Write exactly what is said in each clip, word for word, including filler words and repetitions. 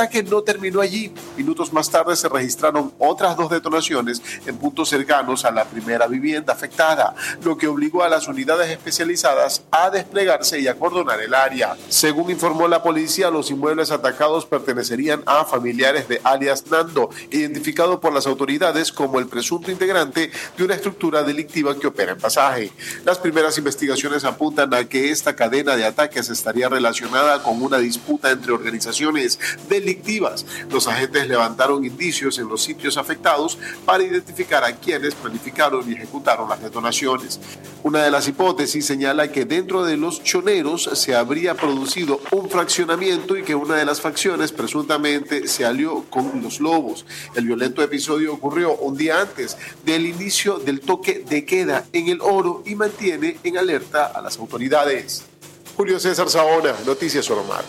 ataque no terminó allí. Minutos más tarde se registraron otras dos detonaciones en puntos cercanos a la primera vivienda afectada, lo que obligó a las unidades especializadas a desplegarse y acordonar el área. Según informó la policía, los inmuebles atacados pertenecerían a familiares de alias Nando, identificado por las autoridades como el presunto integrante de una estructura delictiva que opera en Pasaje. Las primeras investigaciones apuntan a que esta cadena de ataques estaría relacionada con una disputa entre organizaciones delictivas. Los agentes levantaron indicios en los sitios afectados para identificar a quienes planificaron y ejecutaron las detonaciones. Una de las hipótesis señala que dentro de los choneros se habría producido un fraccionamiento y que una de las facciones presuntamente se alió con los lobos. El violento episodio ocurrió un día antes del inicio del toque de queda en El Oro y mantiene en alerta a las autoridades. Julio César Saona, Noticias Oromar.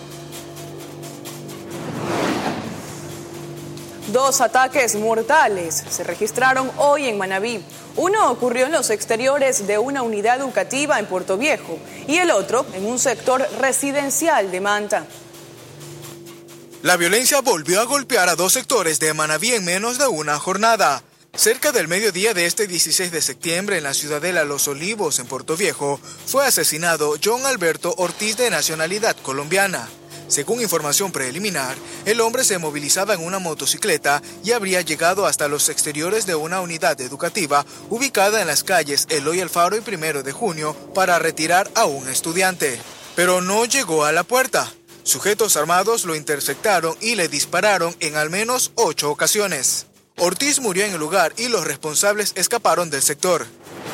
Dos ataques mortales se registraron hoy en Manabí. Uno ocurrió en los exteriores de una unidad educativa en Puerto Viejo y el otro en un sector residencial de Manta. La violencia volvió a golpear a dos sectores de Manabí en menos de una jornada. Cerca del mediodía de este dieciséis de septiembre, en la ciudadela Los Olivos, en Puerto Viejo, fue asesinado John Alberto Ortiz, de nacionalidad colombiana. Según información preliminar, el hombre se movilizaba en una motocicleta y habría llegado hasta los exteriores de una unidad educativa ubicada en las calles Eloy Alfaro y Primero de Junio para retirar a un estudiante. Pero no llegó a la puerta. Sujetos armados lo interceptaron y le dispararon en al menos ocho ocasiones. Ortiz murió en el lugar y los responsables escaparon del sector.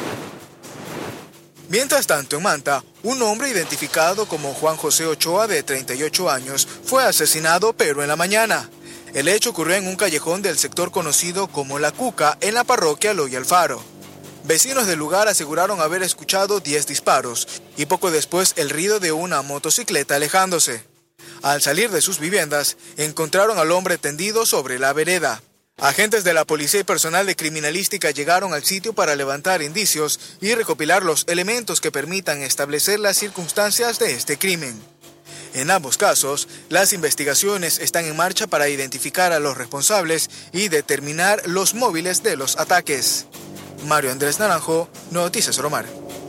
Mientras tanto, en Manta, un hombre identificado como Juan José Ochoa, de treinta y ocho años, fue asesinado, pero en la mañana. El hecho ocurrió en un callejón del sector conocido como La Cuca, en la parroquia Eloy Alfaro. Vecinos del lugar aseguraron haber escuchado diez disparos y poco después el ruido de una motocicleta alejándose. Al salir de sus viviendas, encontraron al hombre tendido sobre la vereda. Agentes de la policía y personal de criminalística llegaron al sitio para levantar indicios y recopilar los elementos que permitan establecer las circunstancias de este crimen. En ambos casos, las investigaciones están en marcha para identificar a los responsables y determinar los móviles de los ataques. Mario Andrés Naranjo, Noticias Oromar.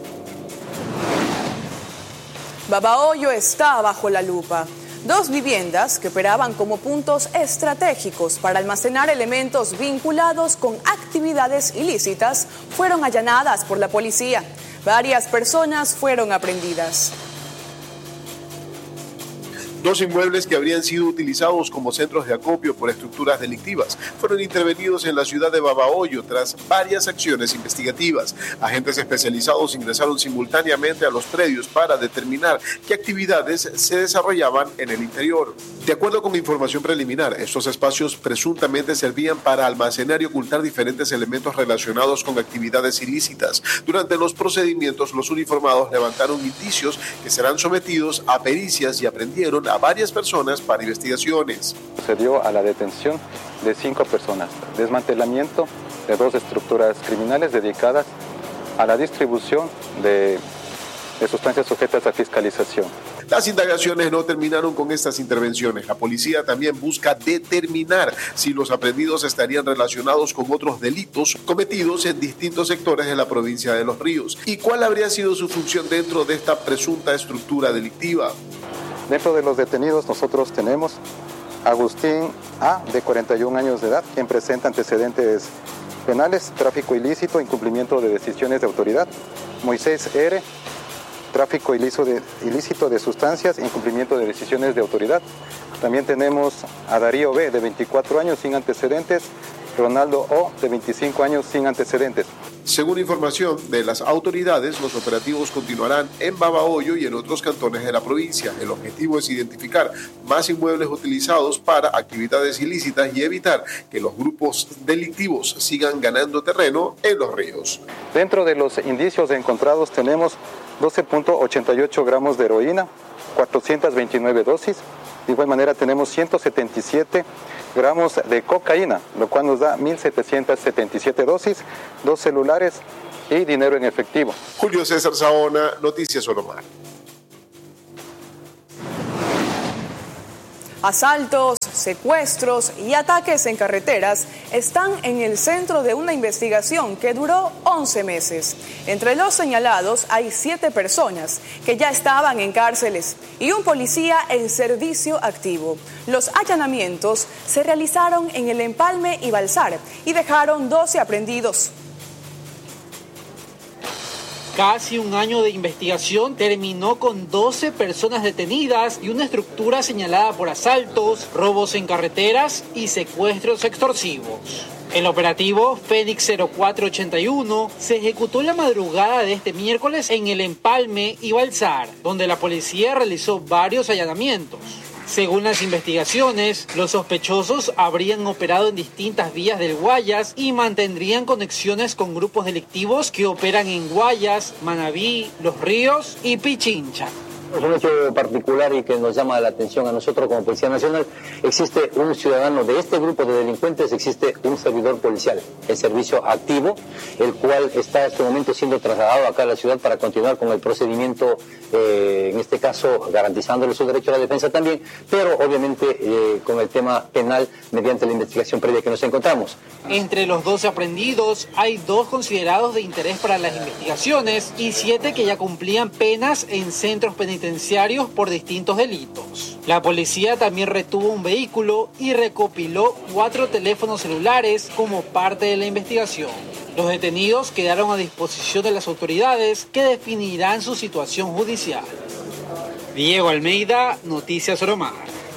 Babahoyo está bajo la lupa. Dos viviendas que operaban como puntos estratégicos para almacenar elementos vinculados con actividades ilícitas fueron allanadas por la policía. Varias personas fueron aprehendidas. Dos inmuebles que habrían sido utilizados como centros de acopio por estructuras delictivas fueron intervenidos en la ciudad de Babahoyo tras varias acciones investigativas. Agentes especializados ingresaron simultáneamente a los predios para determinar qué actividades se desarrollaban en el interior. De acuerdo con información preliminar, estos espacios presuntamente servían para almacenar y ocultar diferentes elementos relacionados con actividades ilícitas. Durante los procedimientos, los uniformados levantaron indicios que serán sometidos a pericias y aprendieron a varias personas para investigaciones. Procedió a la detención de cinco personas, desmantelamiento de dos estructuras criminales dedicadas a la distribución de, de sustancias sujetas a fiscalización. Las indagaciones no terminaron con estas intervenciones. La policía también busca determinar si los aprehendidos estarían relacionados con otros delitos cometidos en distintos sectores de la provincia de Los Ríos y cuál habría sido su función dentro de esta presunta estructura delictiva. Dentro de los detenidos nosotros tenemos a Agustín A, de cuarenta y un años de edad, quien presenta antecedentes penales, tráfico ilícito, incumplimiento de decisiones de autoridad. Moisés R, tráfico ilícito de, ilícito de sustancias, incumplimiento de decisiones de autoridad. También tenemos a Darío B, de veinticuatro años, sin antecedentes. Ronaldo O, de veinticinco años, sin antecedentes. Según información de las autoridades, los operativos continuarán en Babahoyo y en otros cantones de la provincia. El objetivo es identificar más inmuebles utilizados para actividades ilícitas y evitar que los grupos delictivos sigan ganando terreno en Los Ríos. Dentro de los indicios encontrados tenemos doce punto ochenta y ocho gramos de heroína, cuatrocientas veintinueve dosis. De igual manera tenemos ciento setenta y siete gramos de cocaína, lo cual nos da mil setecientas setenta y siete dosis, dos celulares y dinero en efectivo. Julio César Saona, Noticias Oromar. Asaltos, secuestros y ataques en carreteras están en el centro de una investigación que duró once meses. Entre los señalados hay siete personas que ya estaban en cárceles y un policía en servicio activo. Los allanamientos se realizaron en el Empalme y Balsar y dejaron doce aprehendidos. Casi un año de investigación terminó con doce personas detenidas y una estructura señalada por asaltos, robos en carreteras y secuestros extorsivos. El operativo Fénix cero cuatro ochenta y uno se ejecutó la madrugada de este miércoles en el Empalme y Balsar, donde la policía realizó varios allanamientos. Según las investigaciones, los sospechosos habrían operado en distintas vías del Guayas y mantendrían conexiones con grupos delictivos que operan en Guayas, Manabí, Los Ríos y Pichincha. Es un hecho particular y que nos llama la atención a nosotros como Policía Nacional. Existe un ciudadano de este grupo de delincuentes, existe un servidor policial en servicio activo, el cual está en este momento siendo trasladado acá a la ciudad para continuar con el procedimiento, eh, en este caso garantizándole su derecho a la defensa también, pero obviamente eh, con el tema penal mediante la investigación previa que nos encontramos. Entre los doce aprendidos hay dos considerados de interés para las investigaciones y siete que ya cumplían penas en centros penitenciarios por distintos delitos. La policía también retuvo un vehículo y recopiló cuatro teléfonos celulares como parte de la investigación. Los detenidos quedaron a disposición de las autoridades que definirán su situación judicial. Diego Almeida, Noticias Oromar.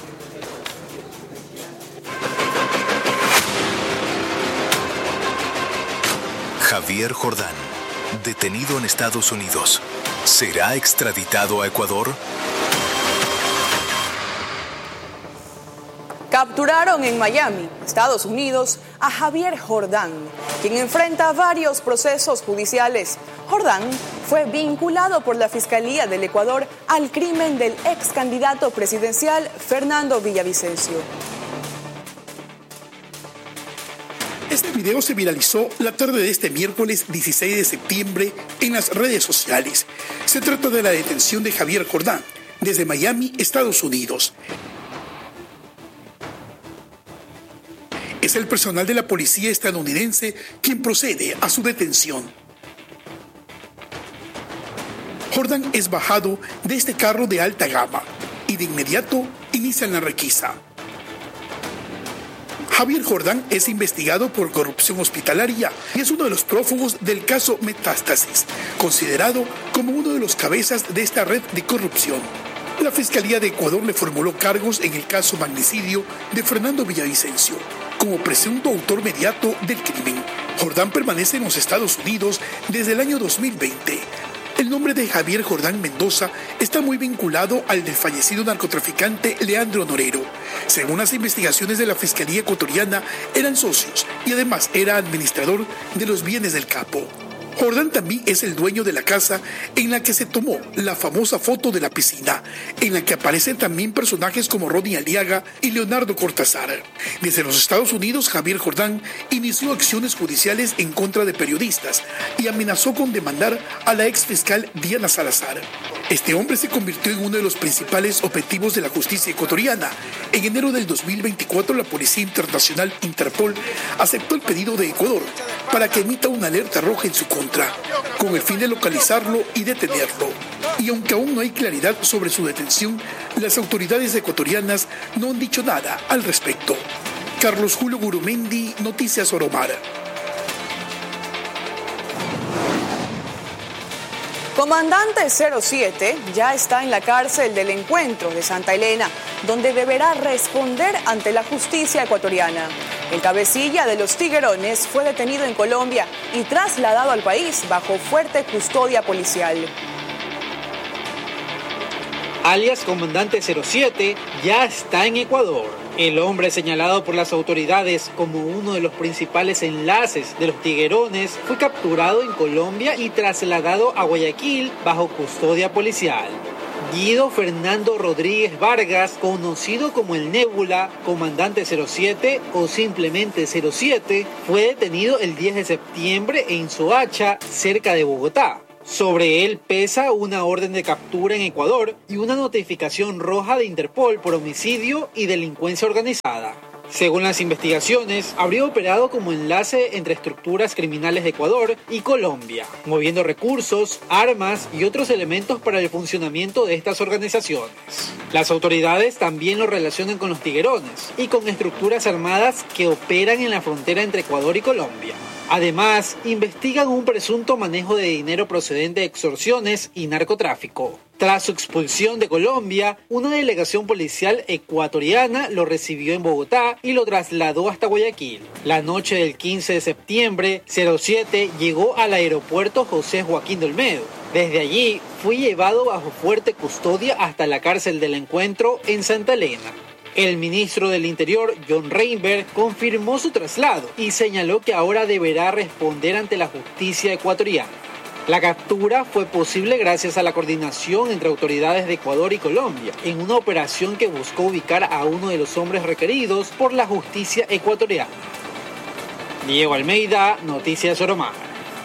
Javier Jordán, detenido en Estados Unidos, ¿será extraditado a Ecuador? Capturaron en Miami, Estados Unidos, a Javier Jordán, quien enfrenta varios procesos judiciales. Jordán fue vinculado por la Fiscalía del Ecuador al crimen del ex candidato presidencial Fernando Villavicencio. Este video se viralizó la tarde de este miércoles dieciséis de septiembre en las redes sociales. Se trata de la detención de Javier Jordán desde Miami, Estados Unidos. Es el personal de la policía estadounidense quien procede a su detención. Jordán es bajado de este carro de alta gama y de inmediato inician la requisa. Javier Jordán es investigado por corrupción hospitalaria y es uno de los prófugos del caso Metástasis, considerado como uno de los cabezas de esta red de corrupción. La Fiscalía de Ecuador le formuló cargos en el caso magnicidio de Fernando Villavicencio, como presunto autor mediato del crimen. Jordán permanece en los Estados Unidos desde el año dos mil veinte. El nombre de Javier Jordán Mendoza está muy vinculado al del fallecido narcotraficante Leandro Norero. Según las investigaciones de la Fiscalía ecuatoriana, eran socios y además era administrador de los bienes del capo. Jordán también es el dueño de la casa en la que se tomó la famosa foto de la piscina, en la que aparecen también personajes como Ronnie Aliaga y Leonardo Cortázar. Desde los Estados Unidos, Javier Jordán inició acciones judiciales en contra de periodistas y amenazó con demandar a la ex fiscal Diana Salazar. Este hombre se convirtió en uno de los principales objetivos de la justicia ecuatoriana. En enero del dos mil veinticuatro, la Policía Internacional Interpol aceptó el pedido de Ecuador para que emita una alerta roja en su contra, con el fin de localizarlo y detenerlo. Y aunque aún no hay claridad sobre su detención, las autoridades ecuatorianas no han dicho nada al respecto. Carlos Julio Gurumendi, Noticias Oromar. Comandante cero siete ya está en la cárcel del Encuentro de Santa Elena, donde deberá responder ante la justicia ecuatoriana. El cabecilla de los Tiguerones fue detenido en Colombia y trasladado al país bajo fuerte custodia policial. Alias Comandante cero siete ya está en Ecuador. El hombre señalado por las autoridades como uno de los principales enlaces de los Tiguerones fue capturado en Colombia y trasladado a Guayaquil bajo custodia policial. Guido Fernando Rodríguez Vargas, conocido como el Nébula, Comandante cero siete o simplemente cero siete, fue detenido el diez de septiembre en Soacha, cerca de Bogotá. Sobre él pesa una orden de captura en Ecuador y una notificación roja de Interpol por homicidio y delincuencia organizada. Según las investigaciones, habría operado como enlace entre estructuras criminales de Ecuador y Colombia, moviendo recursos, armas y otros elementos para el funcionamiento de estas organizaciones. Las autoridades también lo relacionan con los tiguerones y con estructuras armadas que operan en la frontera entre Ecuador y Colombia. Además, investigan un presunto manejo de dinero procedente de extorsiones y narcotráfico. Tras su expulsión de Colombia, una delegación policial ecuatoriana lo recibió en Bogotá y lo trasladó hasta Guayaquil. La noche del quince de septiembre, cero siete llegó al aeropuerto José Joaquín de Olmedo. Desde allí, fue llevado bajo fuerte custodia hasta la cárcel del Encuentro en Santa Elena. El ministro del Interior, John Reinberg, confirmó su traslado y señaló que ahora deberá responder ante la justicia ecuatoriana. La captura fue posible gracias a la coordinación entre autoridades de Ecuador y Colombia, en una operación que buscó ubicar a uno de los hombres requeridos por la justicia ecuatoriana. Diego Almeida, Noticias Oromar.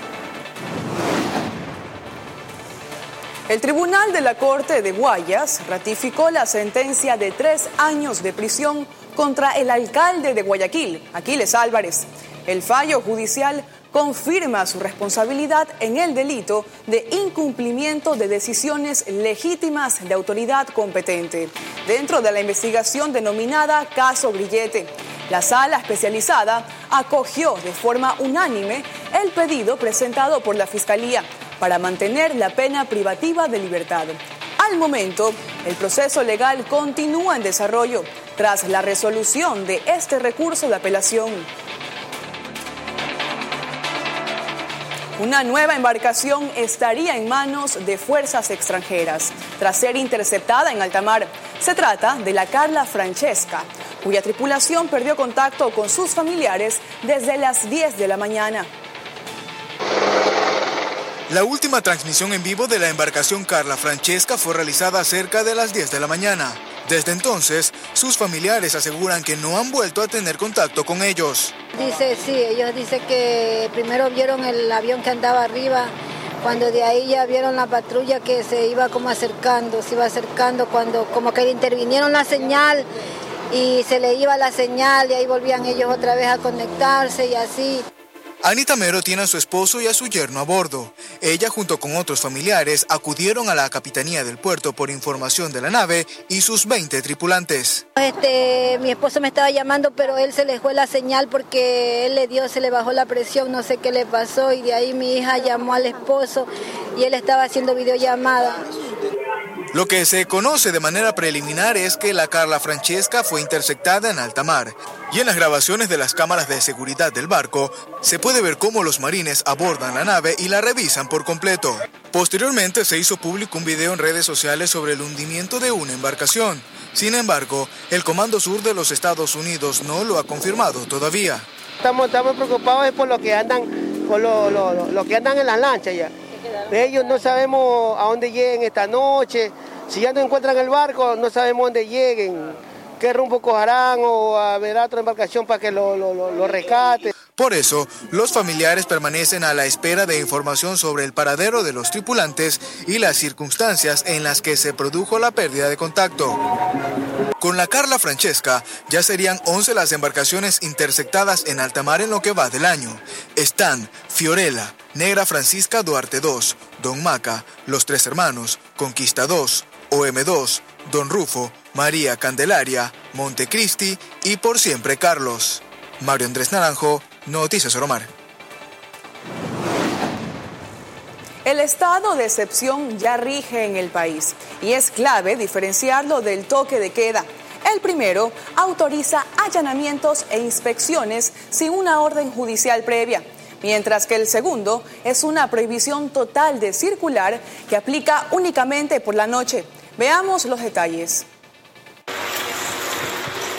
El Tribunal de la Corte de Guayas ratificó la sentencia de tres años de prisión contra el alcalde de Guayaquil, Aquiles Álvarez. El fallo judicial confirma su responsabilidad en el delito de incumplimiento de decisiones legítimas de autoridad competente, dentro de la investigación denominada Caso Grillete. La sala especializada acogió de forma unánime el pedido presentado por la Fiscalía para mantener la pena privativa de libertad. Al momento, el proceso legal continúa en desarrollo tras la resolución de este recurso de apelación. Una nueva embarcación estaría en manos de fuerzas extranjeras tras ser interceptada en alta mar. Se trata de la Carla Francesca, cuya tripulación perdió contacto con sus familiares desde las diez de la mañana. La última transmisión en vivo de la embarcación Carla Francesca fue realizada cerca de las diez de la mañana. Desde entonces, sus familiares aseguran que no han vuelto a tener contacto con ellos. Dice, sí, ellos dicen que primero vieron el avión que andaba arriba, cuando de ahí ya vieron la patrulla que se iba como acercando, se iba acercando cuando como que le intervinieron la señal y se le iba la señal y ahí volvían ellos otra vez a conectarse y así. Anita Mero tiene a su esposo y a su yerno a bordo. Ella, junto con otros familiares, acudieron a la capitanía del puerto por información de la nave y sus veinte tripulantes. Este, mi esposo me estaba llamando, pero él se le fue la señal porque él le dio, se le bajó la presión, no sé qué le pasó, y de ahí mi hija llamó al esposo y él estaba haciendo videollamada. Lo que se conoce de manera preliminar es que la Carla Francesca fue interceptada en alta mar, y en las grabaciones de las cámaras de seguridad del barco se puede ver cómo los marines abordan la nave y la revisan por completo. Posteriormente se hizo público un video en redes sociales sobre el hundimiento de una embarcación. Sin embargo, el Comando Sur de los Estados Unidos no lo ha confirmado todavía. Estamos, estamos preocupados por lo que andan, por lo, lo, lo, lo que andan en las lanchas ya. Ellos no sabemos a dónde lleguen esta noche. Si ya no encuentran el barco, no sabemos dónde lleguen. Qué rumbo cogerán o a ver otra embarcación para que lo, lo, lo, lo rescate. Por eso, los familiares permanecen a la espera de información sobre el paradero de los tripulantes y las circunstancias en las que se produjo la pérdida de contacto. Con la Carla Francesca, ya serían once las embarcaciones interceptadas en alta mar en lo que va del año. Están Fiorella, Negra Francisca Duarte dos, Don Maca, Los Tres Hermanos, Conquista dos, O M dos, Don Rufo, María Candelaria, Montecristi y Por Siempre Carlos. Mario Andrés Naranjo, Noticias Oromar. El estado de excepción ya rige en el país y es clave diferenciarlo del toque de queda. El primero autoriza allanamientos e inspecciones sin una orden judicial previa, mientras que el segundo es una prohibición total de circular que aplica únicamente por la noche. Veamos los detalles.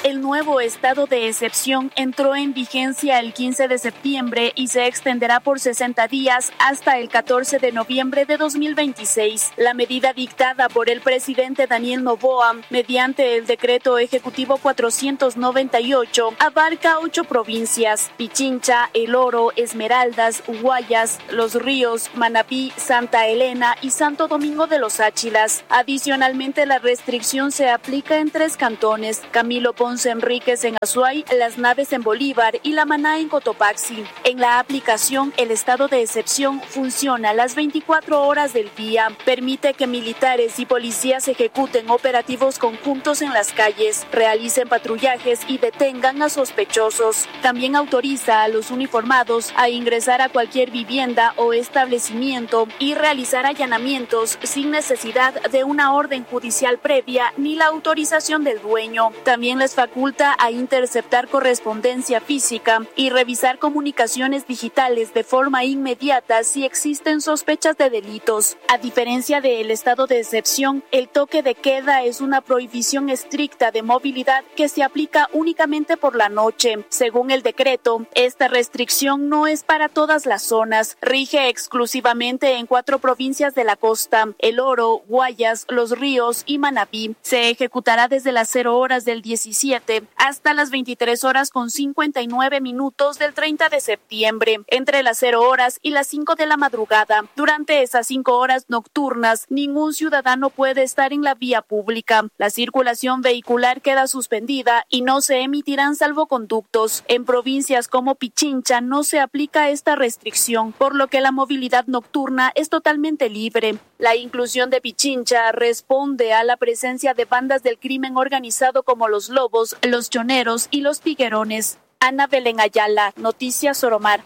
El nuevo estado de excepción entró en vigencia el quince de septiembre y se extenderá por sesenta días hasta el catorce de noviembre de dos mil veintiséis. La medida dictada por el presidente Daniel Noboa mediante el decreto ejecutivo cuatrocientos noventa y ocho abarca ocho provincias: Pichincha, El Oro, Esmeraldas, Guayas, Los Ríos, Manabí, Santa Elena y Santo Domingo de los Áchilas. Adicionalmente, la restricción se aplica en tres cantones: Camilo Ponce Enríquez en Azuay, Las Naves en Bolívar y La Maná en Cotopaxi. En la aplicación, el estado de excepción funciona las veinticuatro horas del día. Permite que militares y policías ejecuten operativos conjuntos en las calles, realicen patrullajes y detengan a sospechosos. También autoriza a los uniformados a ingresar a cualquier vivienda o establecimiento y realizar allanamientos sin necesidad de una orden judicial previa ni la autorización del dueño. También les faculta a interceptar correspondencia física y revisar comunicaciones digitales de forma inmediata si existen sospechas de delitos. A diferencia del estado de excepción, el toque de queda es una prohibición estricta de movilidad que se aplica únicamente por la noche. Según el decreto, esta restricción no es para todas las zonas, rige exclusivamente en cuatro provincias de la costa: El Oro, Guayas, Los Ríos y Manabí. Se ejecutará desde las cero horas del diecisiete hasta las veintitrés horas con cincuenta y nueve minutos del treinta de septiembre, entre las cero horas y las cinco de la madrugada. Durante esas cinco horas nocturnas, ningún ciudadano puede estar en la vía pública. La circulación vehicular queda suspendida y no se emitirán salvoconductos. En provincias como Pichincha no se aplica esta restricción, por lo que la movilidad nocturna es totalmente libre. La inclusión de Pichincha responde a la presencia de bandas del crimen organizado como los Lobos, los Choneros y los Tiguerones. Ana Belén Ayala, Noticias Soromar.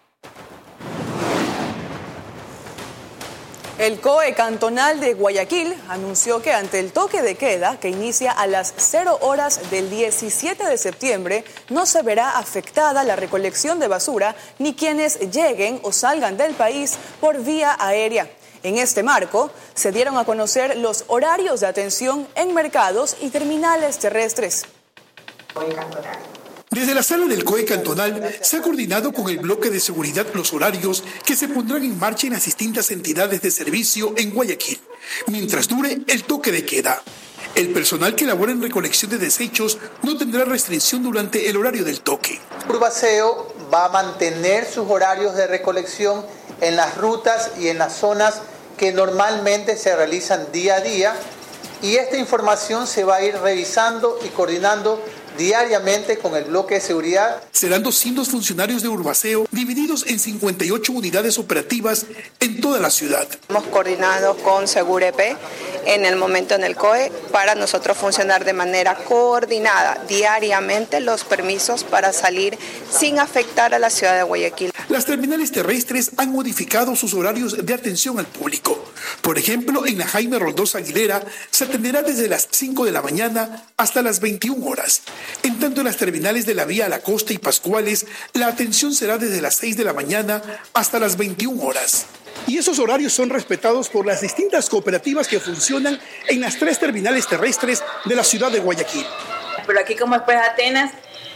El C O E cantonal de Guayaquil anunció que ante el toque de queda, que inicia a las cero horas del diecisiete de septiembre, no se verá afectada la recolección de basura ni quienes lleguen o salgan del país por vía aérea. En este marco, se dieron a conocer los horarios de atención en mercados y terminales terrestres. Desde la sala del C O E cantonal se ha coordinado con el bloque de seguridad los horarios que se pondrán en marcha en las distintas entidades de servicio en Guayaquil, mientras dure el toque de queda. El personal que labora en recolección de desechos no tendrá restricción durante el horario del toque. Urbaceo va a mantener sus horarios de recolección en las rutas y en las zonas que normalmente se realizan día a día, y esta información se va a ir revisando y coordinando diariamente con el bloque de seguridad. Serán doscientos funcionarios de Urbaceo divididos en cincuenta y ocho unidades operativas en toda la ciudad. Hemos coordinado con Segurep en el momento en el C O E para nosotros funcionar de manera coordinada diariamente los permisos para salir sin afectar a la ciudad de Guayaquil. Las terminales terrestres han modificado sus horarios de atención al público. Por ejemplo, en la Jaime Roldós Aguilera se atenderá desde las cinco de la mañana hasta las veintiuna horas. En tanto, en las terminales de la Vía a la Costa y Pascuales, la atención será desde las seis de la mañana hasta las veintiuna horas. Y esos horarios son respetados por las distintas cooperativas que funcionan en las tres terminales terrestres de la ciudad de Guayaquil. Pero aquí, como después de Atenas,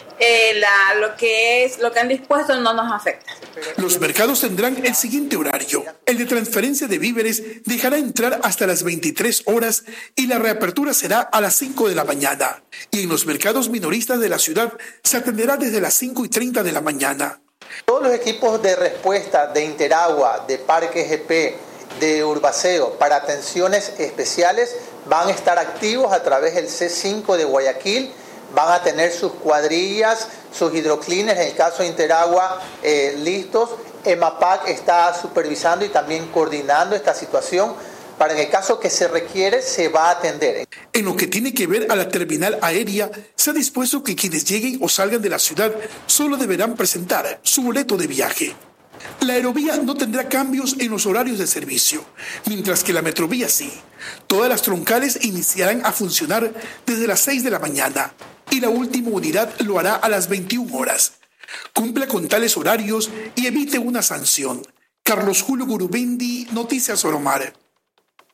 eh, la, lo que es lo que han dispuesto no nos afecta. Los mercados tendrán el siguiente horario. El de transferencia de víveres dejará entrar hasta las veintitrés horas y la reapertura será a las cinco de la mañana. Y en los mercados minoristas de la ciudad se atenderá desde las cinco y treinta de la mañana. Todos los equipos de respuesta de Interagua, de Parque G P, de Urbaceo para atenciones especiales van a estar activos a través del C cinco de Guayaquil. Van a tener sus cuadrillas, sus hidroclines, en el caso de Interagua, eh, listos. EMAPAC está supervisando y también coordinando esta situación para en el caso que se requiere, se va a atender. En lo que tiene que ver a la terminal aérea, se ha dispuesto que quienes lleguen o salgan de la ciudad solo deberán presentar su boleto de viaje. La aerovía no tendrá cambios en los horarios de servicio, mientras que la metrovía sí. Todas las troncales iniciarán a funcionar desde las seis de la mañana y la última unidad lo hará a las veintiuna horas. Cumpla con tales horarios y evite una sanción. Carlos Julio Gurubendi, Noticias Soromar.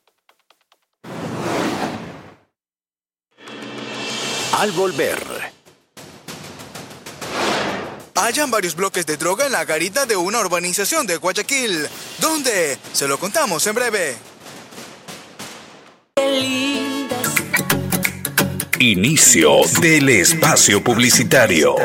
Al volver, hallan varios bloques de droga en la garita de una urbanización de Guayaquil. ¿Dónde? Se lo contamos en breve. Inicio del espacio publicitario.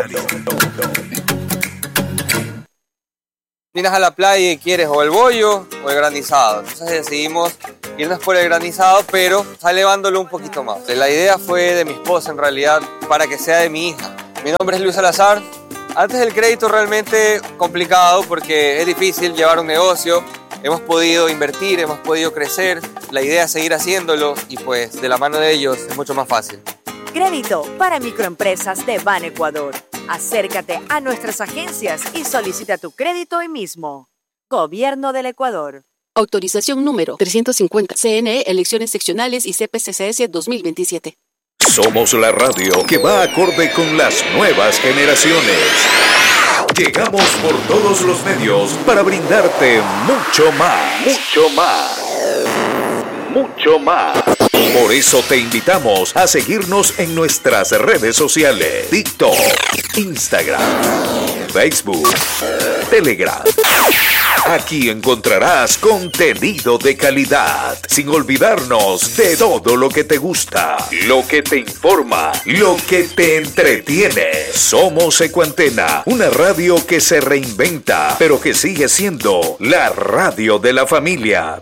Vienes a la playa y quieres o el bollo o el granizado. Entonces decidimos irnos por el granizado, pero elevándolo un poquito más. La idea fue de mi esposa en realidad, para que sea de mi hija. Mi nombre es Luis Salazar. Antes del crédito realmente complicado porque es difícil llevar un negocio. Hemos podido invertir, hemos podido crecer. La idea es seguir haciéndolo y pues de la mano de ellos es mucho más fácil. Crédito para microempresas de Ban Ecuador. Acércate a nuestras agencias y solicita tu crédito hoy mismo. Gobierno del Ecuador. Autorización número trescientos cincuenta. C N E, elecciones seccionales y C P C C S dos mil veintisiete. Somos la radio que va acorde con las nuevas generaciones. Llegamos por todos los medios para brindarte mucho más. Mucho más. Mucho más. Por eso te invitamos a seguirnos en nuestras redes sociales: TikTok, Instagram, Facebook, Telegram. Aquí encontrarás contenido de calidad, sin olvidarnos de todo lo que te gusta, lo que te informa, lo que te entretiene. Somos Ecuantena, una radio que se reinventa, pero que sigue siendo la radio de la familia.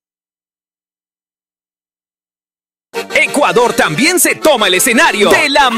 Ecuador también se toma el escenario de la